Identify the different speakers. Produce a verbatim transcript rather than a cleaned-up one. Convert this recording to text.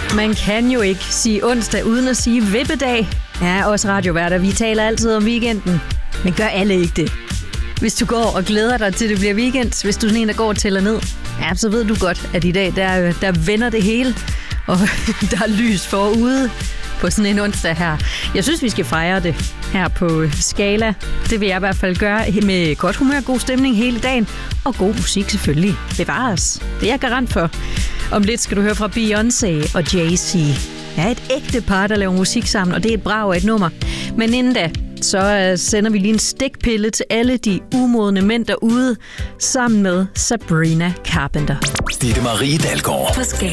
Speaker 1: Man kan jo ikke sige onsdag uden at sige vippedag. Ja, os radioværter, vi taler altid om weekenden. Men gør alle ikke det. Hvis du går og glæder dig til, det bliver weekend, hvis du er sådan en, der går og tæller ned, ja, så ved du godt, at i dag, der, der vender det hele, og der er lys forude på sådan en onsdag her. Jeg synes, vi skal fejre det her på Skala. Det vil jeg i hvert fald gøre med godt humør, god stemning hele dagen, og god musik selvfølgelig. Bevares. Det er jeg garant for. Om lidt skal du høre fra Beyoncé og Jay-Z. Ja, et ægte par, der laver musik sammen, og det er et brag af et nummer. Men inden da, så sender vi lige en stikpille til alle de umodne mænd derude, sammen med Sabrina Carpenter.
Speaker 2: Ditte Marie Dalgaard.